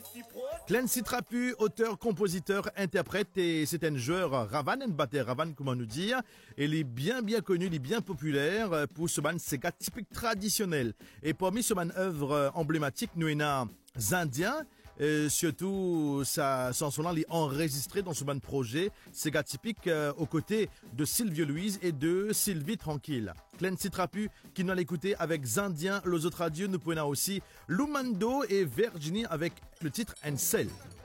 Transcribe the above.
Clancy Trapu, auteur, compositeur, interprète et c'est un joueur Ravan, un batteur Ravan, comment nous dire. Il est bien connu, il est bien populaire pour ce band Sega typique traditionnel. Et parmi ce band œuvre emblématique, nous avons Indiens, surtout sa chanson-là est enregistrée dans ce band projet Sega typique aux côtés de Sylvio Louise et de Sylvie Tranquille. Clancy Trapu qui nous a l'écouté avec Indiens, les autres radios, nous pouvons aussi Lumando et Virginie avec le titre Ansel.